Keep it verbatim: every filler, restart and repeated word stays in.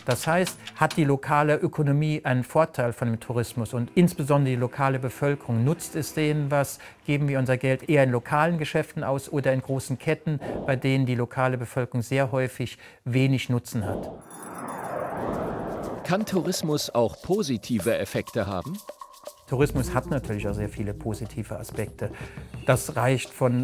Das heißt, hat die lokale Ökonomie einen Vorteil von dem Tourismus und insbesondere die lokale Bevölkerung, nutzt es denen was, geben wir unser Geld eher in lokalen Geschäften aus oder in großen Ketten, bei denen die lokale Bevölkerung sehr häufig wenig Nutzen hat. Kann Tourismus auch positive Effekte haben? Tourismus hat natürlich auch sehr viele positive Aspekte. Das reicht von